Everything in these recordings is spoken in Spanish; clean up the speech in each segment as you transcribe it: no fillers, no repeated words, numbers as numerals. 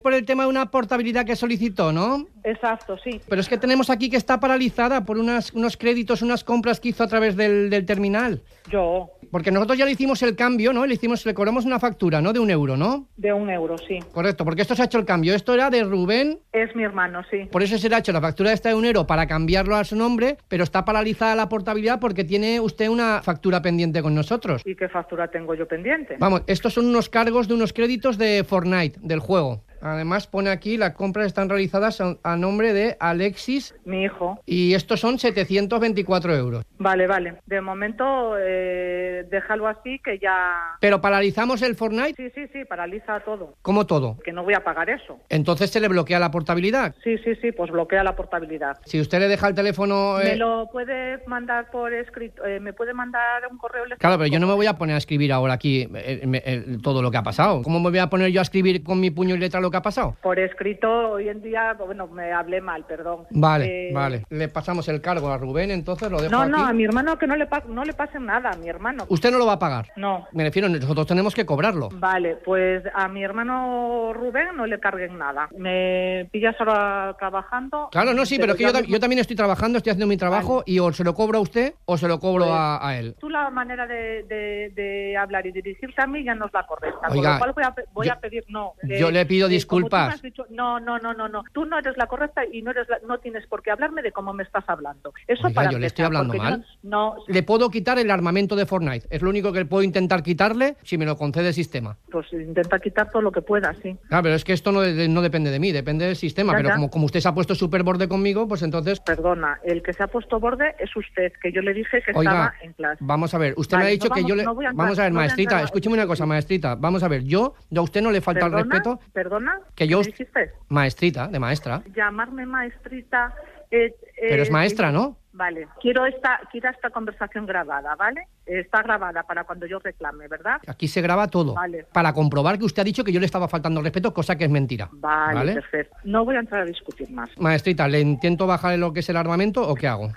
Por el tema de una portabilidad que solicitó, ¿no? Exacto, sí. Pero es que tenemos aquí que está paralizada por unos créditos, unas compras que hizo a través del terminal. Yo. Porque nosotros ya le hicimos el cambio, ¿no? Le cobramos una factura, ¿no? De 1 euro, ¿no? De 1 euro, sí. Correcto, porque esto se ha hecho el cambio. Esto era de Rubén. Es mi hermano, sí. Por eso se le ha hecho la factura esta de 1 euro para cambiarlo a su nombre, pero está paralizada la portabilidad porque tiene usted una factura pendiente con nosotros. ¿Y qué factura tengo yo pendiente? Vamos, estos son unos cargos de unos créditos de Fortnite, del juego. Además pone aquí, las compras están realizadas a nombre de Alexis. Mi hijo. Y estos son 724 euros. Vale. De momento, déjalo así que ya... ¿Pero paralizamos el Fortnite? Sí, paraliza todo. ¿Cómo todo? Que no voy a pagar eso. Entonces se le bloquea la portabilidad. Sí, pues bloquea la portabilidad. Si usted le deja el teléfono... ¿Me lo puede mandar por escrito? ¿Me puede mandar un correo electrónico? Claro, pero yo no me voy a poner a escribir ahora aquí todo lo que ha pasado. ¿Cómo me voy a poner yo a escribir con mi puño y letra lo que ha pasado? Por escrito, hoy en día, bueno, me hablé mal, perdón. Vale. Le pasamos el cargo a Rubén, entonces lo dejo aquí. No, a mi hermano que no le pasen nada, a mi hermano. ¿Usted no lo va a pagar? No. Me refiero, nosotros tenemos que cobrarlo. Vale, pues a mi hermano Rubén no le carguen nada. ¿Me pillas ahora trabajando? Claro, no, sí, pero es que yo también estoy trabajando, estoy haciendo mi trabajo, vale. Y o se lo cobro a usted o se lo cobro pues, a él. Tú la manera de hablar y dirigirse a mí ya no es la correcta. Oiga, con lo cual voy a pedir no. Yo le pido disculpas. Dicho, no. Tú no eres la correcta y no tienes por qué hablarme de cómo me estás hablando. Eso Oiga, para yo empezar, le estoy hablando mal. No. Le puedo quitar el armamento de Fortnite. Es lo único que puedo intentar quitarle si me lo concede el sistema. Pues intenta quitar todo lo que puedas, sí. Claro, pero es que esto no depende de mí, depende del sistema. Ya. Pero como usted se ha puesto súper borde conmigo, pues entonces... Perdona, el que se ha puesto borde es usted, que yo le dije que estaba en clase. Vamos a ver, usted me ha dicho que yo le... Vamos a ver, maestrita, escúcheme una cosa, maestrita. Vamos a ver, yo a usted no le falta el respeto... ¿Perdona? Que yo... ¿Qué dijiste? Maestrita, de maestra. Llamarme maestrita... pero es maestra, ¿no? Vale, quiero esta conversación grabada, ¿vale? Está grabada para cuando yo reclame, ¿verdad? Aquí se graba todo. Vale. Para comprobar que usted ha dicho que yo le estaba faltando el respeto, cosa que es mentira. Vale, perfecto. No voy a entrar a discutir más. Maestrita, ¿le intento bajar lo que es el armamento o qué hago?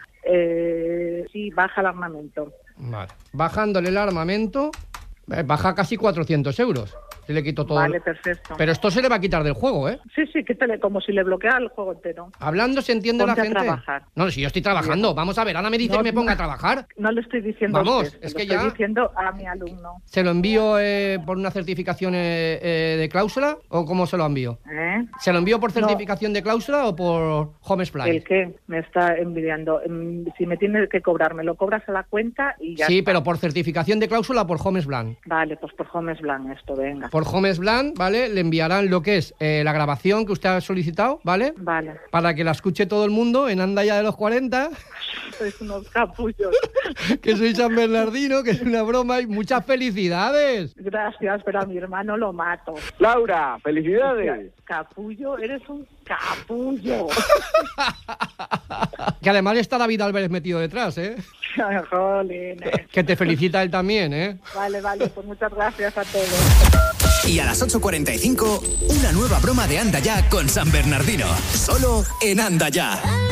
Sí, baja el armamento. Vale. Bajándole el armamento, baja casi 400 euros. Se le quito todo. Vale, perfecto. Pero esto se le va a quitar del juego, ¿eh? Sí, quítale, como si le bloqueara el juego entero. Hablando se entiende Ponte la gente. A trabajar. No, si yo estoy trabajando. Sí. Vamos a ver, ahora me dice que me ponga a trabajar. No le estoy diciendo Vamos, a usted, es que estoy diciendo a mi alumno. ¿Se lo envío por una certificación de cláusula o cómo se lo envío? ¿Se lo envío por certificación de cláusula o por Homesplan? ¿El qué? Me está enviando. Si me tiene que cobrar, me lo cobras a la cuenta y ya. Sí, está. Pero por certificación de cláusula o por Homesplan. Vale, pues por Homesplan esto, venga. Por Homesplan, ¿vale? Le enviarán lo que es la grabación que usted ha solicitado, ¿vale? Vale. Para que la escuche todo el mundo en Anda Ya de los 40. Sois unos capullos. Que soy San Bernardino, que es una broma y muchas felicidades. Gracias, pero a mi hermano lo mato. Laura, felicidades. Capullo, eres un capullo. Que además está David Álvarez metido detrás, ¿eh? Jolines. Que te felicita él también, ¿eh? Vale, pues muchas gracias a todos. Y a las 8:45, una nueva broma de Anda Ya con San Bernardino. Solo en Anda Ya.